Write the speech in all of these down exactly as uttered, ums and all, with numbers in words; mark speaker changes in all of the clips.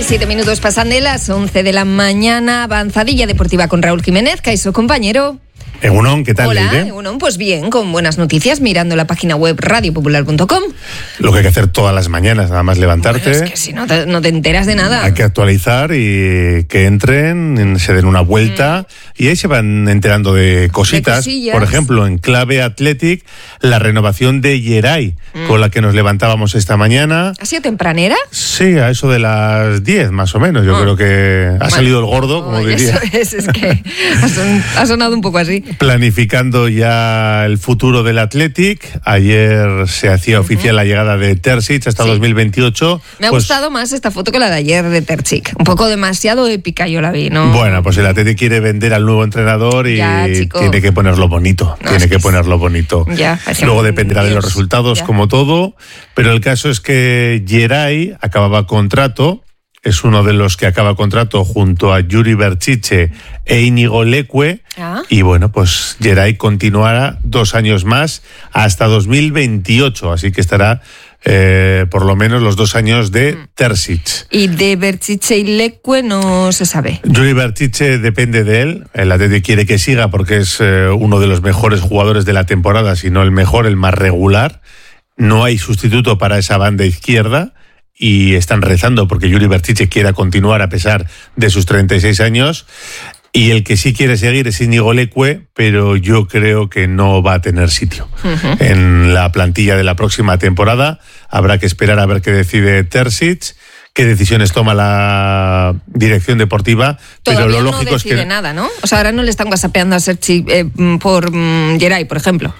Speaker 1: Siete minutos pasan de las once de la mañana. Avanzadilla deportiva con Raúl Jiménez, Caiso compañero.
Speaker 2: Egunon, ¿qué tal?
Speaker 1: Hola,
Speaker 2: Leire?
Speaker 1: Egunon, pues bien, con buenas noticias, mirando la página web radio popular punto com.
Speaker 2: Lo que hay que hacer todas las mañanas, nada más levantarte.
Speaker 1: Bueno, es que si no te, no te enteras de nada.
Speaker 2: Hay que actualizar y que entren, se den una vuelta mm. y ahí se van enterando de cositas.
Speaker 1: De
Speaker 2: Por ejemplo, en clave Athletic, la renovación de Yeray, mm. con la que nos levantábamos esta mañana.
Speaker 1: ¿Ha sido tempranera?
Speaker 2: Sí, a eso de las diez más o menos. Yo oh. creo que ha bueno. salido el gordo, como oh, diría.
Speaker 1: Eso es, es que ha, son, ha sonado un poco así.
Speaker 2: Planificando ya el futuro del Athletic. Ayer se hacía oficial uh-huh. la llegada de Terzic hasta sí. dos mil veintiocho.
Speaker 1: Me ha pues, gustado más esta foto que la de ayer de Terzic. Un poco demasiado épica yo la vi, ¿no?
Speaker 2: Bueno, pues el Athletic quiere vender al nuevo entrenador y ya, tiene que ponerlo bonito. No, tiene es que, que ponerlo bonito.
Speaker 1: Ya,
Speaker 2: Luego dependerá Dios. de los resultados, ya. como todo. Pero el caso es que Yeray acababa contrato. Es uno de los que acaba contrato junto a Yuri Berchiche e Íñigo Leque. ¿Ah? Y bueno, pues Yeray continuará dos años más hasta dos mil veintiocho. Así que estará eh, por lo menos los dos años de mm. Terzic.
Speaker 1: ¿Y de Berchiche y Leque no se sabe?
Speaker 2: Yuri Berchiche depende de él. El Athletic quiere que siga porque es eh, uno de los mejores jugadores de la temporada, si no el mejor, el más regular. No hay sustituto para esa banda izquierda. Y están rezando porque Yuri Berchiche quiera continuar a pesar de sus treinta y seis años. Y el que sí quiere seguir es Íñigo Leque, pero yo creo que no va a tener sitio uh-huh. en la plantilla de la próxima temporada. Habrá que esperar a ver qué decide Terzic, qué decisiones toma la dirección deportiva.
Speaker 1: Todavía
Speaker 2: pero lo
Speaker 1: no
Speaker 2: lógico
Speaker 1: decide
Speaker 2: es que
Speaker 1: nada, ¿no? O sea, ahora no le están whatsappeando a Sergi eh, por um, Yeray, por ejemplo.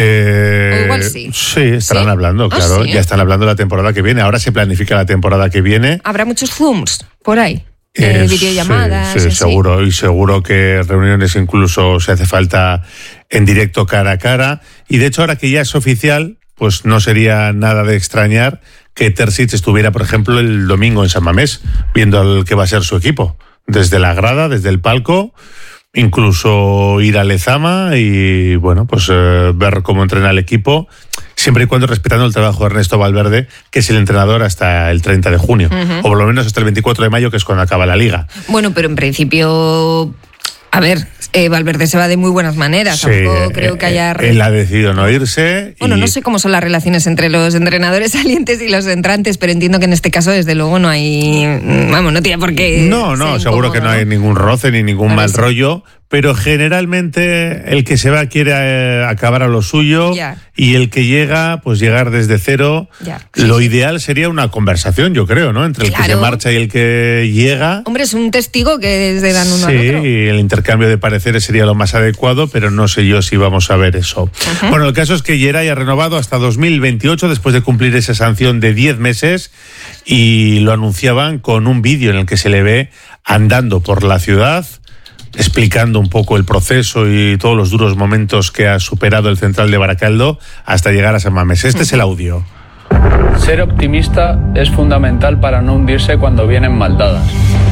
Speaker 2: Eh,
Speaker 1: o igual sí.
Speaker 2: Sí, estarán
Speaker 1: ¿Sí?
Speaker 2: hablando, claro.
Speaker 1: ¿Ah, sí?
Speaker 2: Ya están hablando de la temporada que viene. Ahora se planifica la temporada que viene.
Speaker 1: ¿Habrá muchos Zooms por ahí? Eh,
Speaker 2: eh,
Speaker 1: videollamadas.
Speaker 2: Sí, sí, seguro. Y seguro que reuniones incluso se hace falta en directo cara a cara. Y de hecho, ahora que ya es oficial, pues no sería nada de extrañar que Terzic estuviera, por ejemplo, el domingo en San Mamés, viendo el que va a ser su equipo. Desde la grada, desde el palco. Incluso ir a Lezama y bueno, pues eh, ver cómo entrena el equipo, siempre y cuando respetando el trabajo de Ernesto Valverde, que es el entrenador hasta el treinta de junio, uh-huh. o por lo menos hasta el veinticuatro de mayo, que es cuando acaba la liga. Bueno,
Speaker 1: pero en principio, a ver, eh, Valverde se va de muy buenas maneras,
Speaker 2: sí,
Speaker 1: tampoco creo que haya...
Speaker 2: Él ha decidido no irse.
Speaker 1: Bueno,
Speaker 2: y...
Speaker 1: no sé cómo son las relaciones entre los entrenadores salientes y los entrantes, pero entiendo que en este caso, desde luego, no hay... Vamos, no tiene por qué...
Speaker 2: No, no, seguro que no hay ningún roce ni ningún mal rollo, pero generalmente el que se va quiere eh, acabar a lo suyo ya. Y el que llega, pues llegar desde cero. Ya. Lo ideal sería una conversación, yo creo, ¿no? Entre claro. el que se marcha y el que llega.
Speaker 1: Hombre, es un testigo que se dan uno
Speaker 2: sí,
Speaker 1: al otro.
Speaker 2: Sí, el intercambio de pareceres sería lo más adecuado, pero no sé yo si vamos a ver eso. Uh-huh. Bueno, el caso es que Yeray ha renovado hasta dos mil veintiocho después de cumplir esa sanción de diez meses y lo anunciaban con un vídeo en el que se le ve andando por la ciudad, explicando un poco el proceso y todos los duros momentos que ha superado el central de Baracaldo hasta llegar a San Mamés. Este es el audio.
Speaker 3: Ser optimista es fundamental para no hundirse cuando vienen maldadas.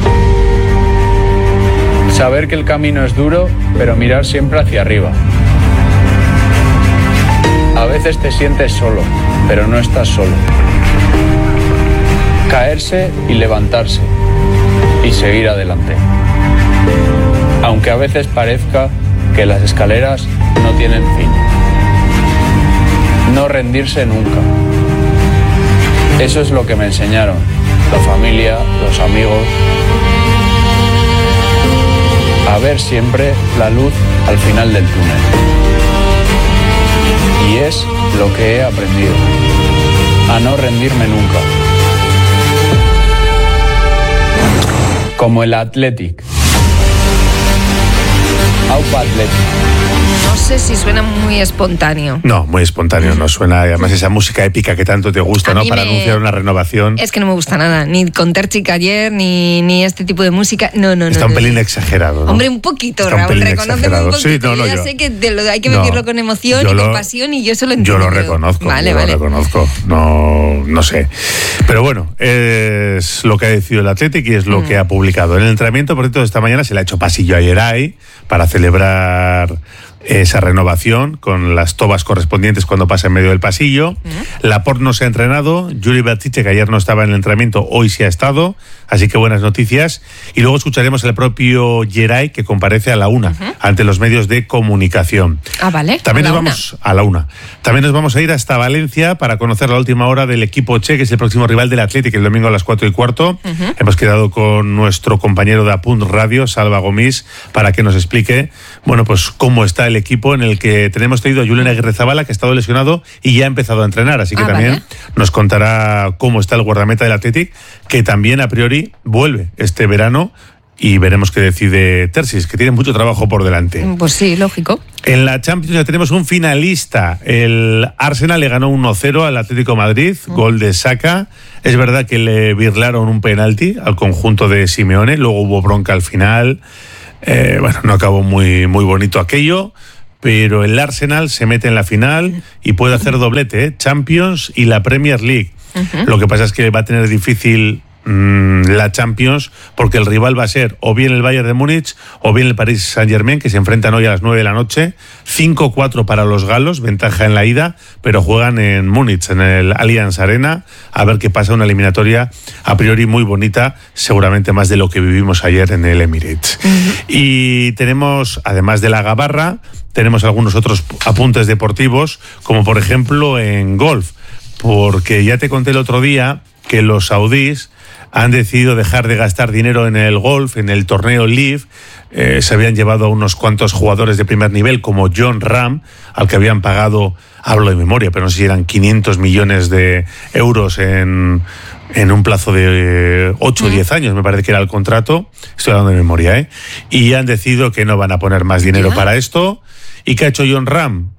Speaker 3: Saber que el camino es duro, pero mirar siempre hacia arriba. A veces te sientes solo, pero no estás solo. Caerse y levantarse y seguir adelante. Aunque a veces parezca que las escaleras no tienen fin. No rendirse nunca. Eso es lo que me enseñaron la familia, los amigos. A ver siempre la luz al final del túnel. Y es lo que he aprendido. A no rendirme nunca. Como el Athletic. Aupa Athletic.
Speaker 1: No sé si suena muy espontáneo.
Speaker 2: No, muy espontáneo no suena. Además, esa música épica que tanto te gusta, ¿no? Para me... anunciar una renovación.
Speaker 1: Es que no me gusta nada. Ni con Terzic ayer, ni, ni este tipo de música. No, no, no.
Speaker 2: Está
Speaker 1: no,
Speaker 2: un pelín
Speaker 1: no.
Speaker 2: exagerado, ¿no?
Speaker 1: Hombre, un poquito,
Speaker 2: Está
Speaker 1: Raúl.
Speaker 2: Un
Speaker 1: Reconóceme un poquito.
Speaker 2: Sí, no, no,
Speaker 1: yo ya
Speaker 2: yo.
Speaker 1: sé que te lo, hay que vivirlo no, con emoción y
Speaker 2: lo,
Speaker 1: con pasión y yo eso lo entiendo.
Speaker 2: Yo lo reconozco.
Speaker 1: Vale,
Speaker 2: yo
Speaker 1: vale.
Speaker 2: lo reconozco. No, no sé. Pero bueno, es lo que ha decidido el Athletic y es lo mm. que ha publicado. En el entrenamiento, por cierto, esta mañana se le ha hecho pasillo a Yeray para celebrar esa renovación con las tobas correspondientes cuando pasa en medio del pasillo. Uh-huh. Laporte no se ha entrenado, Juri Batiste, que ayer no estaba en el entrenamiento, hoy sí ha estado, así que buenas noticias. Y luego escucharemos al propio Geray, que comparece a la una, uh-huh. ante los medios de comunicación.
Speaker 1: Ah, vale.
Speaker 2: También
Speaker 1: a
Speaker 2: nos
Speaker 1: la
Speaker 2: vamos
Speaker 1: una.
Speaker 2: a la una. También nos vamos a ir hasta Valencia para conocer la última hora del equipo Che, que es el próximo rival del Athletic, el domingo a las cuatro y cuarto. Uh-huh. Hemos quedado con nuestro compañero de Apunt Radio, Salva Gomis, para que nos explique, bueno, pues cómo está el equipo, en el que tenemos traído a Julen Aguirrezabala, que ha estado lesionado y ya ha empezado a entrenar, así que ah, también vale. nos contará cómo está el guardameta del Athletic, que también a priori vuelve este verano. Y veremos qué decide Terzic, que tiene mucho trabajo por delante.
Speaker 1: Pues sí, lógico.
Speaker 2: En la Champions ya tenemos un finalista. El Arsenal le ganó uno cero al Atlético Madrid, mm. gol de Saka. Es verdad que le birlaron un penalti al conjunto de Simeone, luego hubo bronca al final. Eh, bueno, no acabó muy, muy bonito aquello, pero el Arsenal se mete en la final y puede hacer doblete, ¿eh? Champions y la Premier League. Uh-huh. Lo que pasa es que va a tener difícil la Champions, porque el rival va a ser o bien el Bayern de Múnich o bien el Paris Saint-Germain, que se enfrentan hoy a las nueve de la noche. cinco cuatro para los galos, ventaja en la ida, pero juegan en Múnich, en el Allianz Arena, a ver qué pasa. Una eliminatoria a priori muy bonita, seguramente más de lo que vivimos ayer en el Emirates. Uh-huh. Y tenemos, además de la gabarra, tenemos algunos otros apuntes deportivos, como por ejemplo en golf, porque ya te conté el otro día que los saudíes han decidido dejar de gastar dinero en el golf, en el torneo Live. Eh, se habían llevado a unos cuantos jugadores de primer nivel, como Jon Rahm, al que habían pagado, hablo de memoria, pero no sé si eran quinientos millones de euros en, en un plazo de ocho o diez años, me parece que era el contrato. Estoy hablando de memoria, ¿eh? Y han decidido que no van a poner más dinero para esto. ¿Y qué ha hecho Jon Rahm?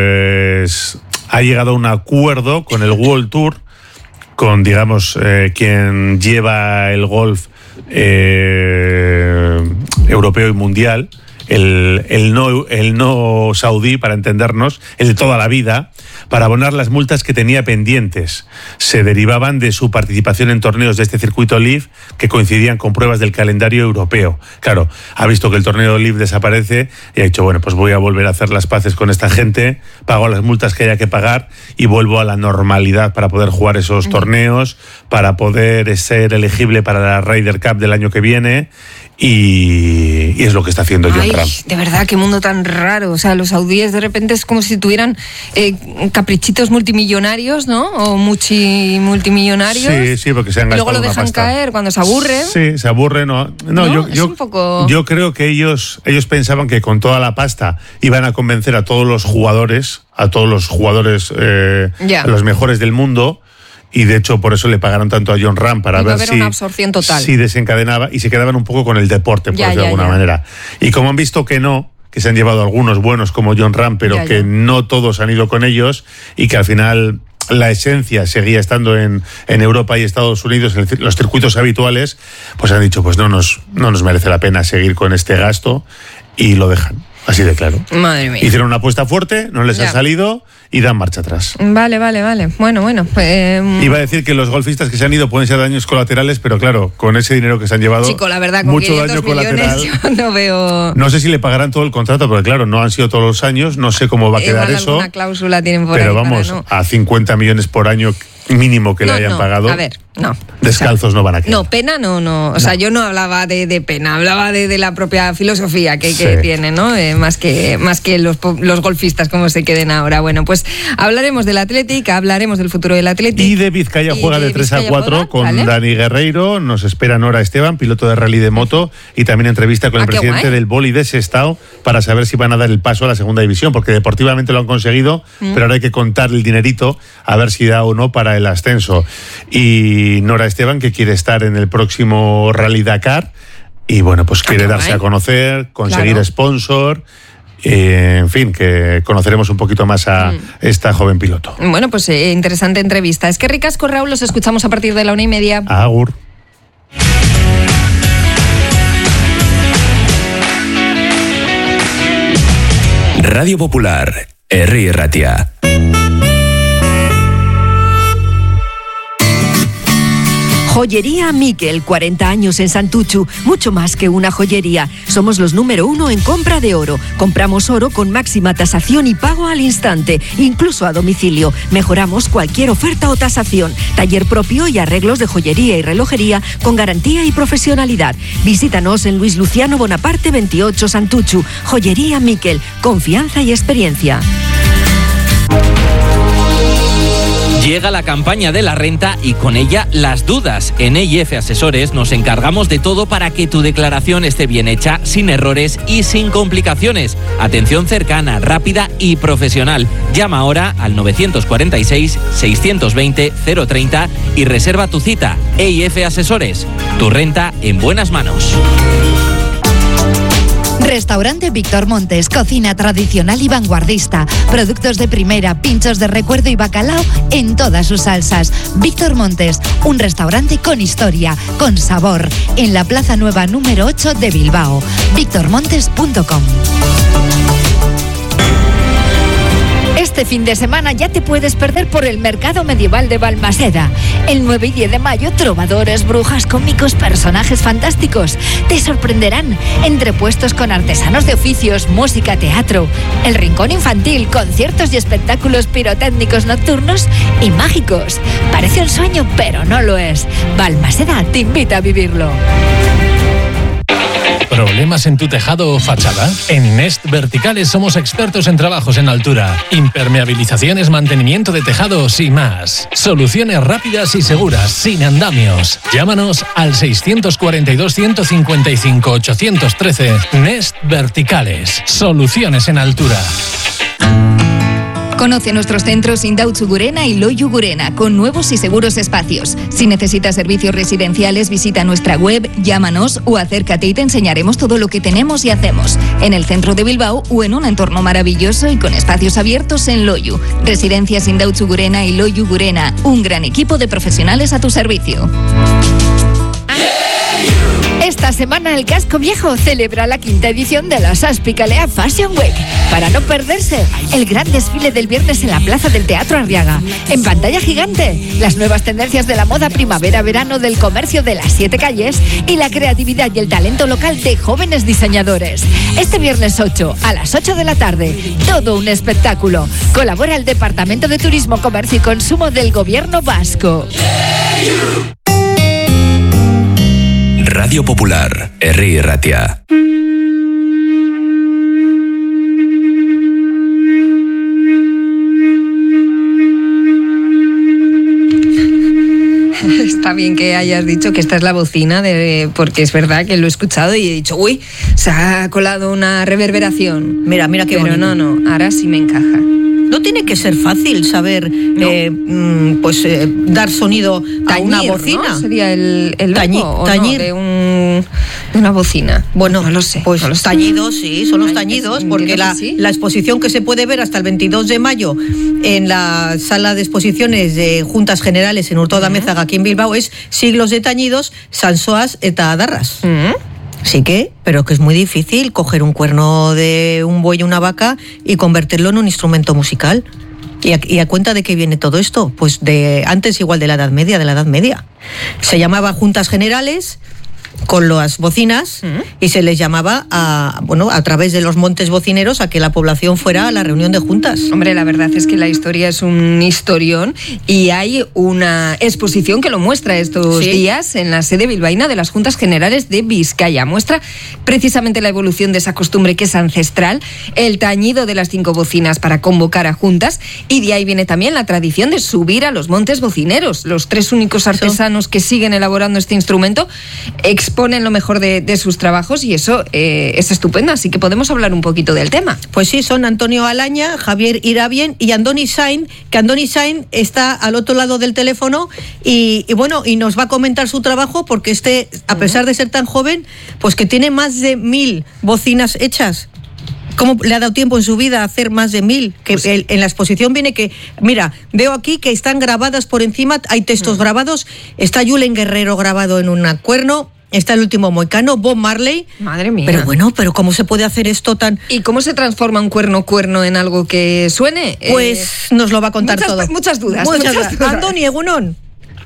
Speaker 2: Pues ha llegado a un acuerdo con el World Tour, con, digamos, eh, quien lleva el golf eh, europeo y mundial, el, el, no, el no saudí, para entendernos, el de toda la vida, para abonar las multas que tenía pendientes. Se derivaban de su participación en torneos de este circuito Live que coincidían con pruebas del calendario europeo. Claro, ha visto que el torneo Live desaparece y ha dicho, bueno, pues voy a volver a hacer las paces con esta gente, pago las multas que haya que pagar y vuelvo a la normalidad para poder jugar esos torneos, para poder ser elegible para la Ryder Cup del año que viene. Y, y es lo que está haciendo Jon Rahm.
Speaker 1: De verdad, qué mundo tan raro. O sea, los saudíes de repente es como si tuvieran eh, caprichitos multimillonarios, ¿no? O muchi multimillonarios.
Speaker 2: Sí, sí, porque se han gastado
Speaker 1: y luego lo dejan
Speaker 2: pasta. caer
Speaker 1: cuando se aburren.
Speaker 2: Sí, se aburren. No, no, no yo,
Speaker 1: es
Speaker 2: yo,
Speaker 1: un poco...
Speaker 2: yo creo que ellos, ellos pensaban que con toda la pasta iban a convencer a todos los jugadores, a todos los jugadores, eh, yeah. a los mejores del mundo. Y de hecho por eso le pagaron tanto a Jon Rahm, para ver si,
Speaker 1: una absorción total.
Speaker 2: si desencadenaba, y se quedaban un poco con el deporte, por
Speaker 1: ya,
Speaker 2: decirlo
Speaker 1: ya,
Speaker 2: de alguna
Speaker 1: ya.
Speaker 2: manera. Y como han visto que no, que se han llevado algunos buenos como Jon Rahm, pero ya, que ya. no todos han ido con ellos, y que al final la esencia seguía estando en, en Europa y Estados Unidos, en los circuitos habituales, pues han dicho, pues no nos, no nos merece la pena seguir con este gasto, y lo dejan. Así de claro.
Speaker 1: Madre mía.
Speaker 2: Hicieron una apuesta fuerte, no les ya. ha salido y dan marcha atrás.
Speaker 1: Vale, vale, vale. Bueno, bueno. Eh,
Speaker 2: Iba a decir que los golfistas que se han ido pueden ser daños colaterales, pero claro, con ese dinero que se han llevado,
Speaker 1: Chico, la verdad, con
Speaker 2: mucho daño colateral.
Speaker 1: Yo no veo.
Speaker 2: No sé si le pagarán todo el contrato, porque claro, no han sido todos los años, no sé cómo va a quedar
Speaker 1: Igual
Speaker 2: eso.
Speaker 1: Alguna cláusula tienen por
Speaker 2: pero
Speaker 1: ahí
Speaker 2: vamos,
Speaker 1: para no.
Speaker 2: a cincuenta millones por año mínimo que
Speaker 1: no,
Speaker 2: le hayan
Speaker 1: no,
Speaker 2: pagado.
Speaker 1: A ver, no.
Speaker 2: Descalzos
Speaker 1: o sea,
Speaker 2: no van a quedar.
Speaker 1: No, pena no, no. O no. sea, yo no hablaba de, de pena, hablaba de, de la propia filosofía que, que sí. tiene, ¿no? Eh, más que, más que los, los golfistas como se queden ahora. Bueno, pues hablaremos del Athletic, hablaremos del futuro del Athletic.
Speaker 2: Y de Vizcaya y juega de, de tres a cuatro con ¿vale? Dani Guerreiro. Nos espera Nora Esteban, piloto de rally de moto, y también entrevista con el presidente guay. del Boli de Sestao para saber si van a dar el paso a la segunda división, porque deportivamente lo han conseguido, mm. pero ahora hay que contar el dinerito a ver si da o no para el ascenso. Y Nora Esteban, que quiere estar en el próximo Rally Dakar y bueno, pues quiere ah, darse guay. a conocer, conseguir claro. sponsor. Eh, en fin, que conoceremos un poquito más a mm. esta joven piloto.
Speaker 1: Bueno, pues eh, interesante entrevista. Es que ricasco, Raúl, los escuchamos a partir de la una y media.
Speaker 2: Agur.
Speaker 4: Radio Popular, Herri Ratia.
Speaker 5: Joyería Miquel, cuarenta años en Santuchu, mucho más que una joyería. Somos los número uno en compra de oro. Compramos oro con máxima tasación y pago al instante, incluso a domicilio. Mejoramos cualquier oferta o tasación. Taller propio y arreglos de joyería y relojería con garantía y profesionalidad. Visítanos en Luis Luciano Bonaparte veintiocho Santuchu. Joyería Miquel, confianza y experiencia.
Speaker 6: Llega la campaña de la renta y con ella las dudas. En E I F Asesores nos encargamos de todo para que tu declaración esté bien hecha, sin errores y sin complicaciones. Atención cercana, rápida y profesional. Llama ahora al novecientos cuarenta y seis, seiscientos veinte, cero treinta y reserva tu cita. E I F Asesores, tu renta en buenas manos.
Speaker 7: Restaurante Víctor Montes, cocina tradicional y vanguardista, productos de primera, pinchos de recuerdo y bacalao en todas sus salsas. Víctor Montes, un restaurante con historia, con sabor, en la Plaza Nueva número ocho de Bilbao. víctor montes punto com. Este fin de semana ya te puedes perder por el Mercado Medieval de Balmaseda. El nueve y diez de mayo, trovadores, brujas, cómicos, personajes fantásticos te sorprenderán entre puestos con artesanos de oficios, música, teatro, el rincón infantil, conciertos y espectáculos pirotécnicos nocturnos y mágicos. Parece un sueño, pero no lo es. Balmaseda te invita a vivirlo.
Speaker 8: ¿Problemas en tu tejado o fachada? En Nest Verticales somos expertos en trabajos en altura, impermeabilizaciones, mantenimiento de tejados y más. Soluciones rápidas y seguras, sin andamios. Llámanos al seiscientos cuarenta y dos, ciento cincuenta y cinco, ochocientos trece. Nest Verticales. Soluciones en altura.
Speaker 9: Conoce nuestros centros Indautxu Gurena y Loiu Gurena, con nuevos y seguros espacios. Si necesitas servicios residenciales, visita nuestra web, llámanos o acércate y te enseñaremos todo lo que tenemos y hacemos. En el centro de Bilbao o en un entorno maravilloso y con espacios abiertos en Loiu. Residencias Indautxu Gurena y Loiu Gurena, un gran equipo de profesionales a tu servicio.
Speaker 7: Esta semana el Casco Viejo celebra la quinta edición de la Saspicalea Fashion Week. Para no perderse, el gran desfile del viernes en la Plaza del Teatro Arriaga. En pantalla gigante, las nuevas tendencias de la moda primavera-verano del comercio de las siete calles y la creatividad y el talento local de jóvenes diseñadores. Este viernes ocho, a las ocho de la tarde, todo un espectáculo. Colabora el Departamento de Turismo, Comercio y Consumo del Gobierno Vasco.
Speaker 4: Radio Popular, Herri Irratia.
Speaker 1: Está bien que hayas dicho que esta es la bocina, de, porque es verdad que lo he escuchado y he dicho, uy, se ha colado una reverberación.
Speaker 10: Mira, mira qué
Speaker 1: Pero
Speaker 10: bonito.
Speaker 1: no, no, ahora sí me encaja.
Speaker 10: No tiene que ser fácil saber no. eh, pues eh, dar sonido a
Speaker 1: Tañir,
Speaker 10: una bocina.
Speaker 1: ¿no? Sería el, el
Speaker 10: Tañi,
Speaker 1: verbo, ¿o
Speaker 10: tañir.
Speaker 1: no? de, un, de una bocina.
Speaker 10: Bueno,
Speaker 1: no lo sé.
Speaker 10: Pues
Speaker 1: no lo sé.
Speaker 10: tañidos, sí, son los
Speaker 1: Ay,
Speaker 10: tañidos,
Speaker 1: pues,
Speaker 10: porque la,
Speaker 1: sí.
Speaker 10: la exposición que se puede ver hasta el veintidós de mayo en la sala de exposiciones de Juntas Generales en Hurtado uh-huh. Amézaga, aquí en Bilbao, es Siglos de Tañidos, Sansoas eta Adarras. Uh-huh. Sí que, pero que es muy difícil coger un cuerno de un buey o una vaca y convertirlo en un instrumento musical. ¿Y a, ¿Y a cuenta de qué viene todo esto? Pues de antes igual de la Edad Media, de la Edad Media. Se llamaba Juntas Generales con las bocinas uh-huh. y se les llamaba a, bueno, a través de los montes bocineros a que la población fuera a la reunión de juntas.
Speaker 1: Hombre, la verdad es que la historia es un historión y hay una exposición que lo muestra estos ¿Sí? días en la sede bilbaína de las Juntas Generales de Vizcaya. Muestra precisamente la evolución de esa costumbre que es ancestral, el tañido de las cinco bocinas para convocar a juntas, y de ahí viene también la tradición de subir a los montes bocineros. Los tres únicos artesanos que siguen elaborando este instrumento exponen lo mejor de, de sus trabajos y eso eh, es estupendo, así que podemos hablar un poquito del tema.
Speaker 10: Pues sí, son Antonio Alaña, Javier Irabien y Andoni Sain, que Andoni Sain está al otro lado del teléfono y, y bueno, y nos va a comentar su trabajo porque este, a pesar de ser tan joven, pues que tiene más de mil bocinas hechas. ¿Cómo le ha dado tiempo en su vida a hacer más de mil? Que pues, el, en la exposición viene que, mira, veo aquí que están grabadas por encima, hay textos uh-huh. grabados, está Julen Guerrero grabado en un cuerno, está el último moicano, Bob Marley.
Speaker 1: Madre mía.
Speaker 10: Pero bueno, pero ¿cómo se puede hacer esto tan...?
Speaker 1: ¿Y cómo se transforma un cuerno cuerno en algo que suene?
Speaker 10: Pues eh, nos lo va a contar
Speaker 1: muchas,
Speaker 10: todo.
Speaker 1: Muchas dudas.
Speaker 10: Muchas
Speaker 1: muchas
Speaker 10: dudas. Andoni, Egunon.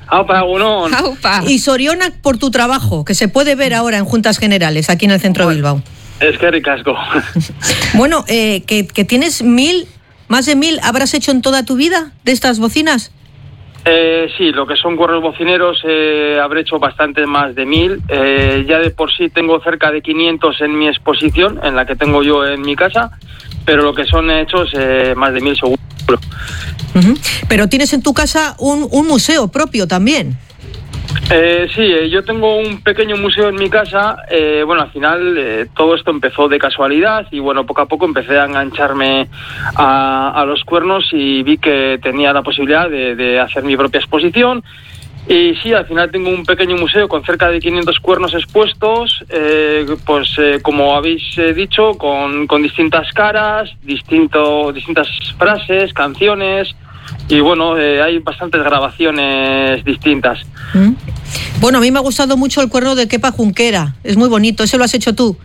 Speaker 11: Aupa, Egunon.
Speaker 1: Aupa.
Speaker 10: Y Sorionak por tu trabajo, que se puede ver ahora en Juntas Generales, aquí en el centro de Bilbao.
Speaker 11: Es que ricasco.
Speaker 10: Bueno, eh, que, que tienes mil, más de mil, ¿habrás hecho en toda tu vida de estas bocinas?
Speaker 11: Eh, sí, lo que son cuernos bocineros eh, habré hecho bastante más de mil. Eh, ya de por sí tengo cerca de quinientos en mi exposición, en la que tengo yo en mi casa, pero lo que son hechos eh, más de mil seguro.
Speaker 10: Uh-huh. Pero tienes en tu casa un, un museo propio también.
Speaker 11: Eh, sí, eh, yo tengo un pequeño museo en mi casa. Eh, bueno, al final eh, todo esto empezó de casualidad y bueno, poco a poco empecé a engancharme a, a los cuernos y vi que tenía la posibilidad de, de hacer mi propia exposición. Y sí, al final tengo un pequeño museo con cerca de quinientos cuernos expuestos, eh, pues eh, como habéis eh, dicho, con, con distintas caras, distinto, distintas frases, canciones. Y bueno, eh, hay bastantes grabaciones distintas.
Speaker 10: ¿Mm? Bueno, a mí me ha gustado mucho el cuerno de Kepa Junquera. Es muy bonito. ¿Ese lo has hecho tú?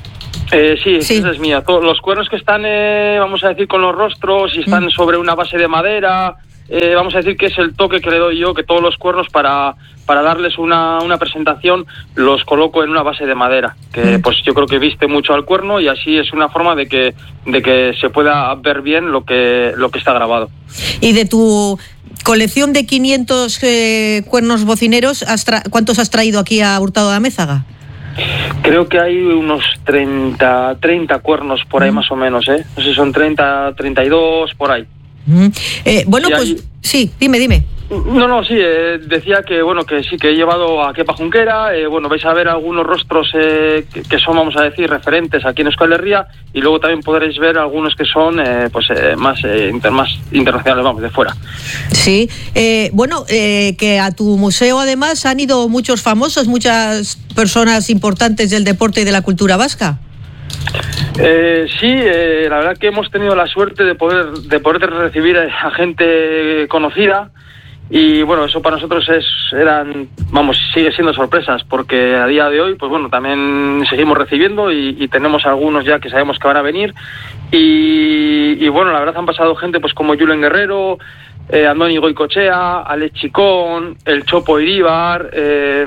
Speaker 11: Eh, sí, sí, esa es mía. Todos los cuernos que están, eh, vamos a decir, con los rostros y están ¿Mm? sobre una base de madera, eh, vamos a decir que es el toque que le doy yo, que todos los cuernos para, para darles una, una presentación los coloco en una base de madera, que ¿Mm? pues yo creo que viste mucho al cuerno y así es una forma de que, de que se pueda ver bien lo que, lo que está grabado.
Speaker 10: Y de tu colección de quinientos eh, cuernos bocineros, ¿has tra- ¿cuántos has traído aquí a Hurtado de Amézaga?
Speaker 11: Creo que hay unos treinta, treinta cuernos por ahí mm. más o menos, ¿eh? No sé si son treinta, treinta y dos, por ahí.
Speaker 10: Mm. Eh, bueno,
Speaker 11: y
Speaker 10: pues
Speaker 11: hay...
Speaker 10: sí, dime, dime.
Speaker 11: No, no, sí, eh, decía que bueno que sí, que he llevado a Kepa Junquera, eh, bueno, vais a ver algunos rostros eh, que, que son, vamos a decir, referentes aquí en Euskal Herria, y luego también podréis ver algunos que son eh, pues eh, más, eh, inter, más internacionales, vamos, de fuera.
Speaker 10: Sí, eh, bueno, eh, que a tu museo además han ido muchos famosos, muchas personas importantes del deporte y de la cultura vasca.
Speaker 11: Eh, sí, eh, la verdad que hemos tenido la suerte de poder, de poder recibir a gente conocida. Y bueno, eso para nosotros es, eran, vamos, sigue siendo sorpresas, porque a día de hoy, pues bueno, también seguimos recibiendo y, y tenemos algunos ya que sabemos que van a venir. Y, y bueno, la verdad han pasado gente pues como Julen Guerrero, eh, Andoni Goicochea, Alex Chicón, el Chopo Iríbar, eh,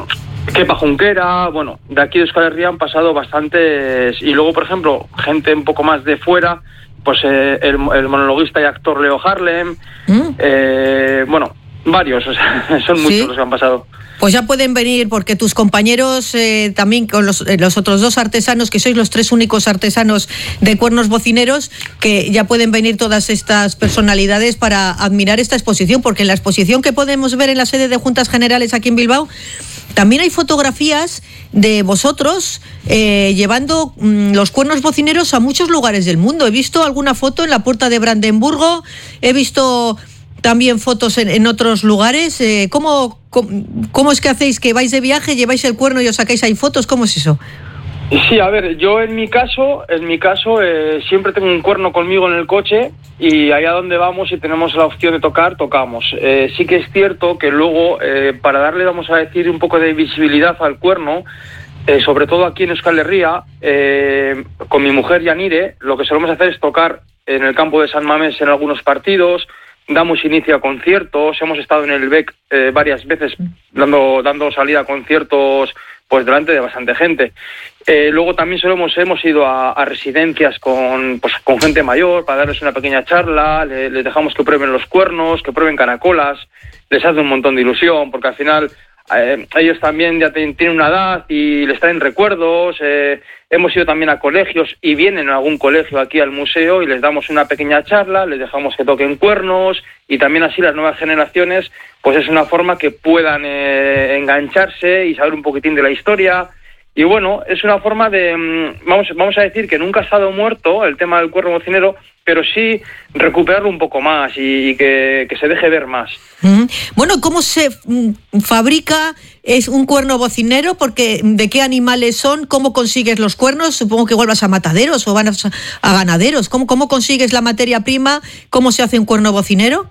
Speaker 11: Kepa Junquera, bueno, de aquí de Euskal Herria han pasado bastantes. Y luego, por ejemplo, gente un poco más de fuera, pues eh, el, el monologuista y actor Leo Harlem, ¿Mm? eh, bueno, varios, o sea, son muchos ¿Sí? los que han pasado.
Speaker 10: Pues ya pueden venir, porque tus compañeros eh, también, con los, eh, los otros dos artesanos, que sois los tres únicos artesanos de cuernos bocineros, que ya pueden venir todas estas personalidades para admirar esta exposición, porque en la exposición que podemos ver en la sede de Juntas Generales aquí en Bilbao, también hay fotografías de vosotros eh, llevando mmm, los cuernos bocineros a muchos lugares del mundo. He visto alguna foto en la puerta de Brandenburgo, he visto también fotos en, en otros lugares. Eh, ¿cómo, cómo, ¿Cómo es que hacéis? ¿Que vais de viaje, lleváis el cuerno y os sacáis ahí fotos? ¿Cómo es eso?
Speaker 11: Sí, a ver, yo en mi caso, en mi caso eh, siempre tengo un cuerno conmigo en el coche y allá donde vamos y tenemos la opción de tocar, tocamos. Eh, sí que es cierto que luego, eh, para darle, vamos a decir, un poco de visibilidad al cuerno, eh, sobre todo aquí en Euskal Herria, eh, con mi mujer Yanire, lo que solemos hacer es tocar en el campo de San Mamés en algunos partidos, damos inicio a conciertos, hemos estado en el B E C eh, varias veces dando, dando salida a conciertos pues delante de bastante gente. Eh, luego también solo hemos, hemos ido a, a residencias con, pues, con gente mayor para darles una pequeña charla, le, les dejamos que prueben los cuernos, que prueben caracolas, les hace un montón de ilusión, porque al final eh, ellos también ya te, tienen una edad y les traen recuerdos. Eh, hemos ido también a colegios y vienen a algún colegio aquí al museo y les damos una pequeña charla, les dejamos que toquen cuernos y también así las nuevas generaciones, pues es una forma que puedan eh, engancharse y saber un poquitín de la historia. Y bueno, es una forma de, vamos, vamos a decir que nunca ha estado muerto el tema del cuerno bocinero, pero sí recuperarlo un poco más y, y que, que se deje ver más.
Speaker 10: Mm. Bueno, ¿cómo se mm, fabrica es un cuerno bocinero? Porque ¿de qué animales son? ¿Cómo consigues los cuernos? Supongo que igual vas a mataderos o vas a, a ganaderos. ¿Cómo, ¿Cómo consigues la materia prima? ¿Cómo se hace un cuerno bocinero?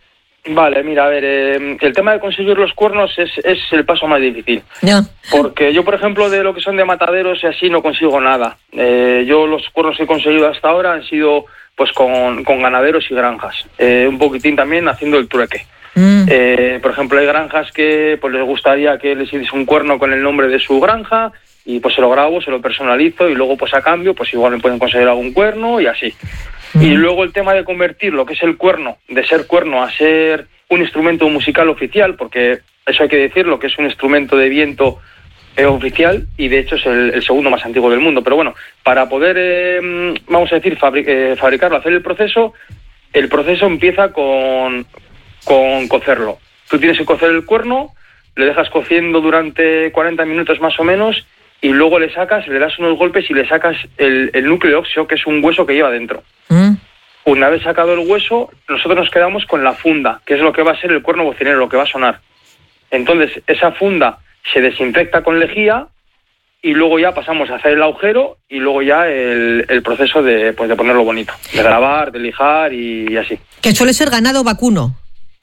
Speaker 11: Vale, mira, a ver, eh, el tema de conseguir los cuernos es, es el paso más difícil.
Speaker 10: Ya.
Speaker 11: Porque yo, por ejemplo, de lo que son de mataderos y así no consigo nada. Eh, yo los cuernos que he conseguido hasta ahora han sido pues con, con ganaderos y granjas. Eh, un poquitín también haciendo el trueque. Mm. Eh, por ejemplo, hay granjas que pues les gustaría que les hiciese un cuerno con el nombre de su granja y pues se lo grabo, se lo personalizo y luego pues a cambio pues igual me pueden conseguir algún cuerno y así. Mm. Y luego el tema de convertir lo que es el cuerno, de ser cuerno a ser un instrumento musical oficial, porque eso hay que decirlo, que es un instrumento de viento eh, oficial y de hecho es el, el segundo más antiguo del mundo. Pero bueno, para poder, eh, vamos a decir, fabric- eh, fabricarlo, hacer el proceso, el proceso empieza con, con cocerlo. Tú tienes que cocer el cuerno, le dejas cociendo durante cuarenta minutos más o menos y luego le sacas, le das unos golpes y le sacas el, el núcleo óseo, que es un hueso que lleva dentro. Mm. Una vez sacado el hueso, nosotros nos quedamos con la funda, que es lo que va a ser el cuerno bocinero, lo que va a sonar. Entonces, esa funda se desinfecta con lejía y luego ya pasamos a hacer el agujero y luego ya el, el proceso de, pues, de ponerlo bonito, de grabar, de lijar y, y así.
Speaker 10: Que suele ser ganado vacuno.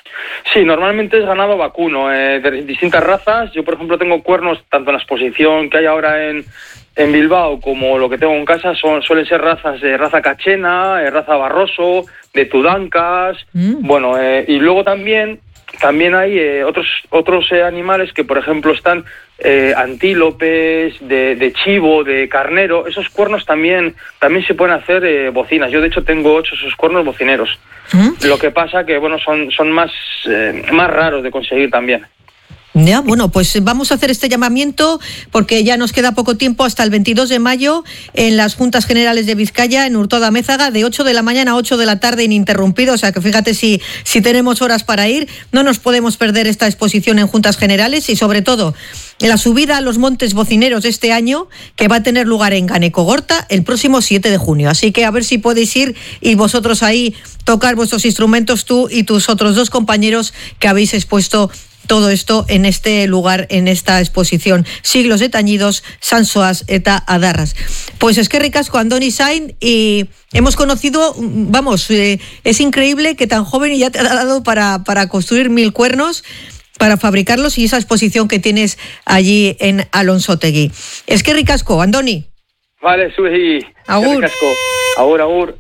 Speaker 11: Sí, normalmente es ganado vacuno, eh, de distintas razas. Yo, por ejemplo, tengo cuernos tanto en la exposición que hay ahora en, en Bilbao como lo que tengo en casa, son suelen ser razas de raza cachena, eh, raza barroso, de tudancas, mm. bueno, eh, y luego también también hay eh, otros otros eh, animales que, por ejemplo, están eh, antílopes, de, de chivo, de carnero. Esos cuernos también también se pueden hacer eh, bocinas. Yo, de hecho, tengo ocho esos cuernos bocineros. ¿Mm? Lo que pasa que, bueno, son son más eh, más raros de conseguir también.
Speaker 10: Ya, bueno, pues vamos a hacer este llamamiento porque ya nos queda poco tiempo hasta el veintidós de mayo en las Juntas Generales de Vizcaya, en Hurtado Amézaga, de ocho de la mañana a ocho de la tarde ininterrumpido. O sea que fíjate si, si tenemos horas para ir. No nos podemos perder esta exposición en Juntas Generales y sobre todo la subida a los montes bocineros este año, que va a tener lugar en Ganecogorta el próximo siete de junio. Así que a ver si podéis ir y vosotros ahí tocar vuestros instrumentos, tú y tus otros dos compañeros que habéis expuesto todo esto en este lugar, en esta exposición. Siglos de tañidos, Sansoas eta adarras. Pues es que ricasco, Andoni Sain, y hemos conocido, vamos, eh, es increíble que tan joven y ya te ha dado para, para construir mil cuernos, para fabricarlos, y esa exposición que tienes allí en Alonsotegui. Es que ricasco, Andoni.
Speaker 11: Vale, Suji.
Speaker 10: Agur.
Speaker 11: Ricasco. Agur, agur.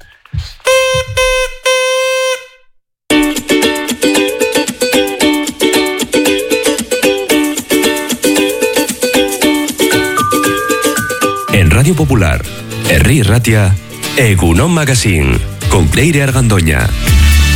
Speaker 4: En Radio Popular, Herri Ratia, Egunon Magazine, con Cleire Argandoña.